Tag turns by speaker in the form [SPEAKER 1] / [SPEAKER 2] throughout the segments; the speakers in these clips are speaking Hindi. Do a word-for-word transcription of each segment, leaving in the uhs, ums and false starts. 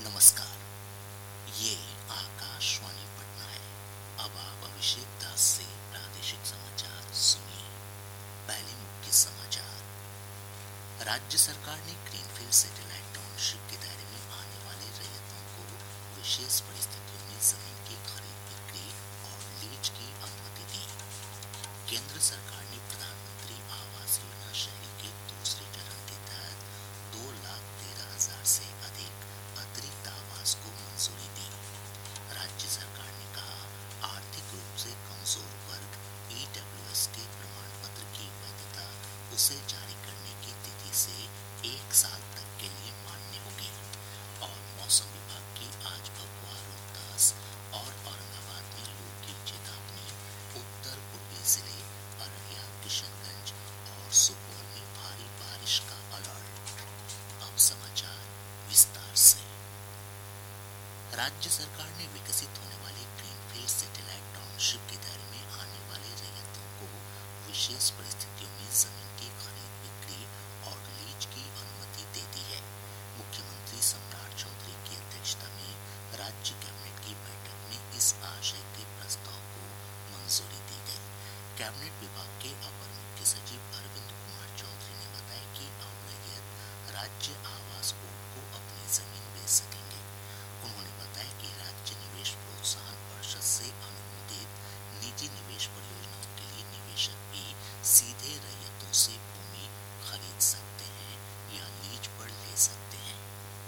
[SPEAKER 1] नमस्कार। ये आकाशवाणी पटना है। अब आप अभिषेक दास से प्रादेशिक समाचार सुनिए। पहले मुख्य समाचार। राज्य सरकार ने ग्रीनफील्ड सैटेलाइट टाउनशिप के दायरे में आने वाले रैयतों को विशेष परिस्थितियों में जमीन की खरीद बिक्री और लीज की अनुमति दी। केंद्र सरकार ने प्रधानमंत्री आवास योजना शहरी के दूसरे चरण के तहत दो लाख तेरह हजार से अधिक अतिरिक्त आवास को मंजूरी दी। राज्य सरकार ने कहा, आर्थिक रूप से कमजोर वर्ग ई डब्ल्यू एस के प्रमाण पत्र की वैधता उसे जारी करने की तिथि से एक साल तक के लिए मान्य होगी। और मौसम विभाग की आज भभुआ, रोहतास और औरंगाबाद में लू की चेतावनी। उत्तर पूर्वी जिले अररिया, किशनगंज और सुपौल में भारी बारिश का अलर्ट। अब समाचार विस्तार से। राज्य सरकार ने विकसित होने वाली ग्रीनफील्ड सैटेलाइट टाउनशिप के दायरे में आने वाले रैयतों को विशेष परिस्थितियों में जमीन की खरीद बिक्री और लीज की अनुमति दे दी है। मुख्यमंत्री सम्राट चौधरी की अध्यक्षता में राज्य कैबिनेट की बैठक में इस आशय के प्रस्ताव को मंजूरी दी गई। कैबिनेट विभाग के अपर मुख्य सचिव अरविंद कुमार चौधरी ने बताया कि अब रैयत राज्य आवास बोर्ड को अपनी जमीन बेच सकेंगे। उन्होंने बताया कि राज्य निवेश प्रोत्साहन परिषद से अनुमोदित निजी निवेश परियोजनाओं के लिए निवेशक भी सीधे रैयतों से भूमि खरीद सकते हैं या लीज पर ले सकते हैं।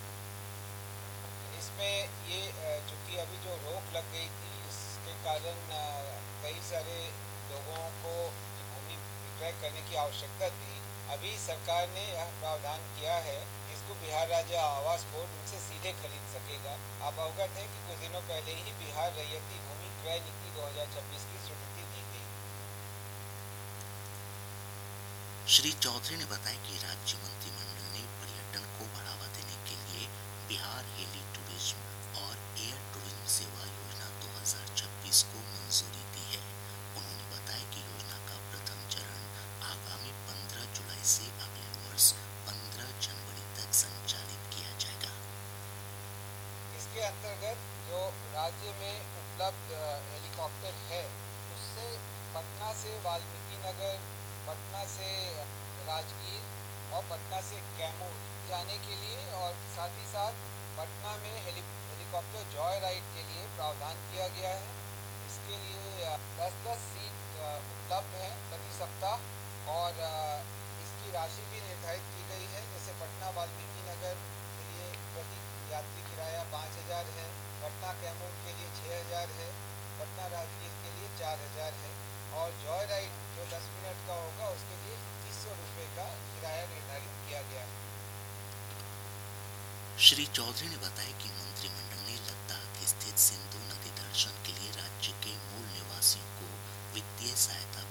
[SPEAKER 2] इसमें ये चूंकि अभी जो रोक लग गई थी, इसके कारण कई सारे लोगों को भूमि विक्रय करने की आवश्यकता थी। अभी सरकार ने यह प्रावधान किया है, इसको बिहार राज्य आवास बोर्ड उनसे सीधे खरीद सकेगा। आप अवगत हैं कि कुछ दिनों पहले ही बिहार रैयती भूमि क्रय नीति दो हज़ार छब्बीस की स्वीकृति दी गई।
[SPEAKER 1] श्री चौधरी ने बताया कि राज्य मंत्रिमंडल ने पर्यटन को बढ़ावा देने के लिए बिहार हेली टूरिज्म और एयर टूरिज्म सेवा योजना दो हज़ार छब्बीस को मंजूरी दी है। उन्होंने बताया कि योजना का प्रथम चरण आगामी पंद्रह जुलाई से अगले वर्ष पंद्रह जनवरी तक संचालित किया जाएगा।
[SPEAKER 2] इसके अंतर्गत जो राज्य में उपलब्ध हेलीकॉप्टर है, उससे पटना से वाल्मीकि नगर, पटना से राजगीर और पटना से कैमूर जाने के लिए और साथ ही साथ पटना में हेली हेलीकॉप्टर जॉय राइड के लिए प्रावधान किया गया है। इसके लिए दस दस सीट उपलब्ध हैं प्रति सप्ताह और इसकी राशि भी निर्धारित की गई है। जैसे पटना वाल्मीकि नगर के लिए प्रति यात्री किराया पाँच हजार है, पटना कैमूर के लिए छः हजार है, पटना राजगीर के लिए चार हजार है और जॉय राइड जो दस मिनट का होगा उसके लिए इक्कीस सौ रुपये का किराया निर्धारित किया गया है।
[SPEAKER 1] श्री चौधरी ने बताया कि मंत्रिमंडल ने लद्दाख स्थित सिंधु नदी दर्शन के लिए राज्य के मूल निवासियों को वित्तीय सहायता